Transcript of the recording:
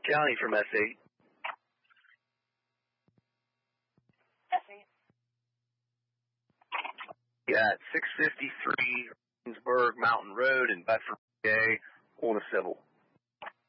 County from S8. Yeah, 653 Greensburg Mountain Road in Bedford, PA, on a civil.